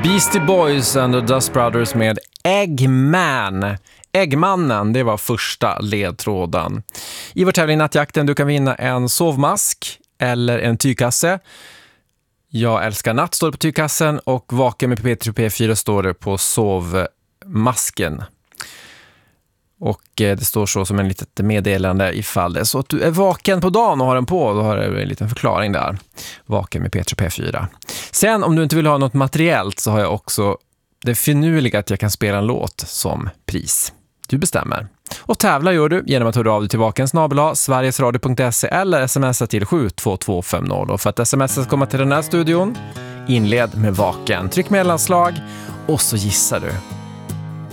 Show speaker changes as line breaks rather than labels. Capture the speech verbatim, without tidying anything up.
Beastie Boys and the Dust Brothers med Eggman. Eggmannen, det var första ledtråden. I vår tävling Nattjakten, du kan vinna en sovmask eller en tygkasse. Jag älskar natt står det på tygkassen och Vaken med P tre P fyra står det på sovmasken. Och det står så som en litet meddelande ifall det är så att du är vaken på dagen och har den på. Då har jag en liten förklaring där. Vaken med P tre P fyra. Sen om du inte vill ha något materiellt så har jag också det finurliga att jag kan spela en låt som pris. Du bestämmer. Och tävla gör du genom att höra av dig till vaken snabel-a sverigesradio punkt se eller smsa till sju två två fem noll. Och för att smsa ska komma till den här studion, inled med vaken. Tryck mellanslag och så gissar du.